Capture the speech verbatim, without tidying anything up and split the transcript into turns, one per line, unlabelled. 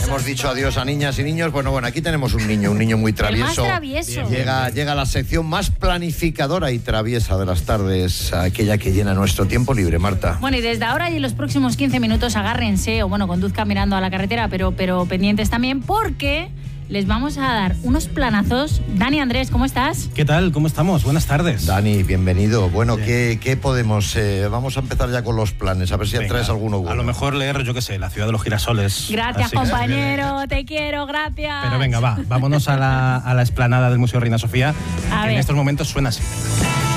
hemos dicho adiós a niñas y niños. Bueno, bueno, aquí tenemos un niño, un niño muy travieso.
El más travieso.
Llega, llega la sección más planificadora y traviesa de las tardes, aquella que llena nuestro tiempo libre, Marta.
Bueno, y desde ahora y en los próximos quince minutos agárrense, o bueno, conduzcan mirando a la carretera, pero, pero pendientes también, porque les vamos a dar unos planazos. Dani, Andrés, ¿cómo estás?
¿Qué tal? ¿Cómo estamos? Buenas tardes.
Dani, bienvenido. Bueno, ¿qué, qué podemos...? Eh, vamos a empezar ya con los planes, a ver si
Venga,
traes alguno bueno.
A lo mejor leer, yo qué sé, La ciudad de los girasoles.
Gracias,
Así,
compañero, te quiero, gracias.
Pero venga, va, vámonos a la, a la explanada del Museo Reina Sofía,
A
que
ver.
en estos momentos suena así.